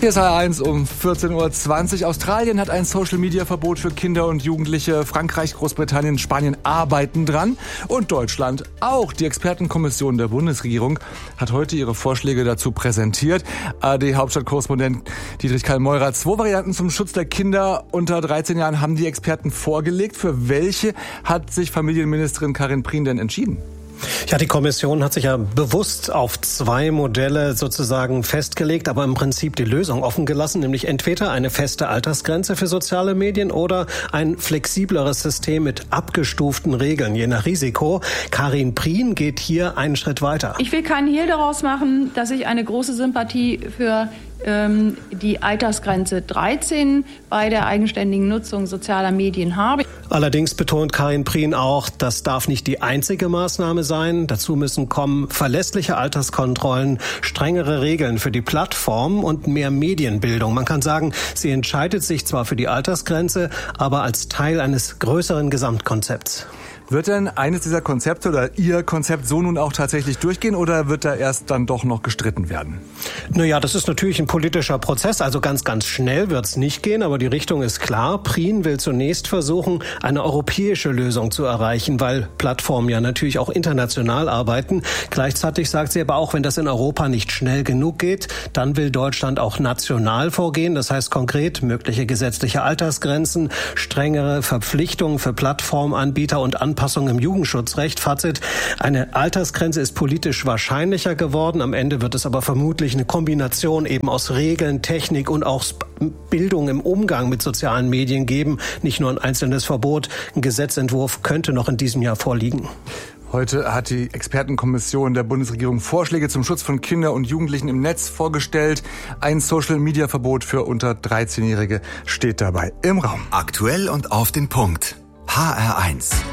Hier ist HR1 um 14.20 Uhr. Australien hat ein Social-Media-Verbot für Kinder und Jugendliche. Frankreich, Großbritannien, Spanien arbeiten dran. Und Deutschland auch. Die Expertenkommission der Bundesregierung hat heute ihre Vorschläge dazu präsentiert. ARD-Hauptstadtkorrespondent Dietrich Karl-Meurer. 2 Varianten zum Schutz der Kinder unter 13 Jahren haben die Experten vorgelegt. Für welche hat sich Familienministerin Karin Prien denn entschieden? Ja, die Kommission hat sich ja bewusst auf 2 Modelle sozusagen festgelegt, aber im Prinzip die Lösung offen gelassen, nämlich entweder eine feste Altersgrenze für soziale Medien oder ein flexibleres System mit abgestuften Regeln, je nach Risiko. Karin Prien geht hier einen Schritt weiter. Ich will keinen Hehl daraus machen, dass ich eine große Sympathie für die Altersgrenze 13 bei der eigenständigen Nutzung sozialer Medien habe. Allerdings betont Karin Prien auch, das darf nicht die einzige Maßnahme sein. Dazu müssen kommen verlässliche Alterskontrollen, strengere Regeln für die Plattformen und mehr Medienbildung. Man kann sagen, sie entscheidet sich zwar für die Altersgrenze, aber als Teil eines größeren Gesamtkonzepts. Wird denn eines dieser Konzepte oder Ihr Konzept so nun auch tatsächlich durchgehen oder wird da erst dann doch noch gestritten werden? Naja, das ist natürlich ein politischer Prozess, also ganz schnell wird es nicht gehen, aber die Richtung ist klar. Prien will zunächst versuchen, eine europäische Lösung zu erreichen, weil Plattformen ja natürlich auch international arbeiten. Gleichzeitig sagt sie aber auch, wenn das in Europa nicht schnell genug geht, dann will Deutschland auch national vorgehen. Das heißt konkret mögliche gesetzliche Altersgrenzen, strengere Verpflichtungen für Plattformanbieter und Anpassungen im Jugendschutzrecht. Fazit, eine Altersgrenze ist politisch wahrscheinlicher geworden. Am Ende wird es aber vermutlich eine Kombination eben aus Regeln, Technik und auch Bildung im Umgang mit sozialen Medien geben. Nicht nur ein einzelnes Verbot. Ein Gesetzentwurf könnte noch in diesem Jahr vorliegen. Heute hat die Expertenkommission der Bundesregierung Vorschläge zum Schutz von Kindern und Jugendlichen im Netz vorgestellt. Ein Social-Media-Verbot für unter 13-Jährige steht dabei im Raum. Aktuell und auf den Punkt. HR1.